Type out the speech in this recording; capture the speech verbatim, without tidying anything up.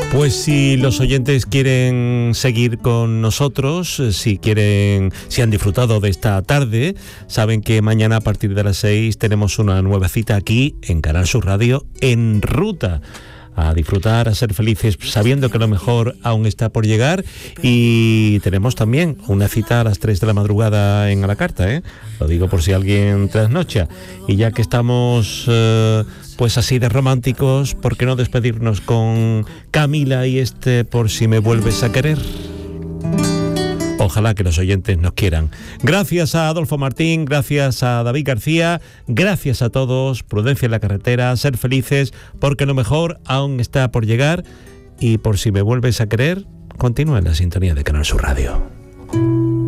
Pues si los oyentes quieren seguir con nosotros, si quieren, si han disfrutado de esta tarde, saben que mañana a partir de las seis tenemos una nueva cita aquí en Canal Sur Radio, En Ruta. A disfrutar, a ser felices, sabiendo que lo mejor aún está por llegar. Y tenemos también una cita a las tres de la madrugada en A la Carta, ¿eh? Lo digo por si alguien trasnocha. Y ya que estamos eh, pues así de románticos, ¿por qué no despedirnos con Camila y este Por si me vuelves a querer? Ojalá que los oyentes nos quieran. Gracias a Adolfo Martín, gracias a David García, gracias a todos. Prudencia en la carretera, ser felices, porque lo mejor aún está por llegar. Y por si me vuelves a querer, continúa en la sintonía de Canal Sur Radio.